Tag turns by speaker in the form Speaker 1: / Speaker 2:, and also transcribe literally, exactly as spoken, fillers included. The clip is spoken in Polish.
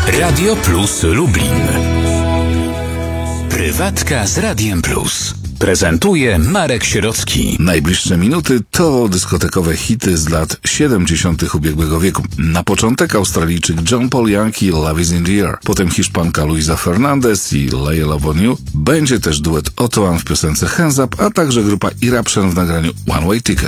Speaker 1: Radio Plus Lublin. Prywatka z Radiem Plus. Prezentuje Marek Sierocki.
Speaker 2: Najbliższe minuty to dyskotekowe hity z lat siedemdziesiątych ubiegłego wieku. Na początek Australijczyk John Paul Young i Love is in the Air. Potem Hiszpanka Luisa Fernandez i Lay Love on You. Będzie też duet Otto One w piosence Hands Up, a także grupa Eruption w nagraniu One Way Ticket.